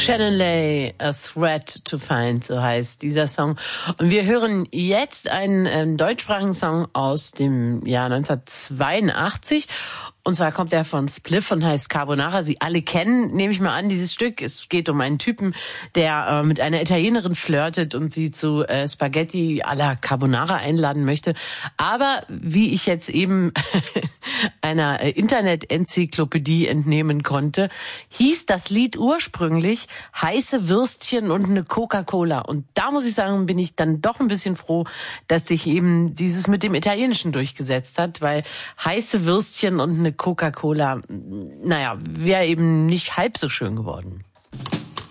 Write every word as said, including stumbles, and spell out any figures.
Shannon Lay, A Threat to Find, so heißt dieser Song. Und wir hören jetzt einen ähm, deutschsprachigen Song aus dem Jahr neunzehnhundertzweiundachtzig. Und zwar kommt er von Spliff und heißt Carbonara. Sie alle kennen, nehme ich mal an, dieses Stück. Es geht um einen Typen, der äh, mit einer Italienerin flirtet und sie zu äh, Spaghetti alla Carbonara einladen möchte. Aber wie ich jetzt eben einer äh, Internet-Enzyklopädie entnehmen konnte, hieß das Lied ursprünglich Heiße Würstchen und eine Coca-Cola. Und da muss ich sagen, bin ich dann doch ein bisschen froh, dass sich eben dieses mit dem Italienischen durchgesetzt hat, weil heiße Würstchen und eine Coca-Cola, naja, wäre eben nicht halb so schön geworden.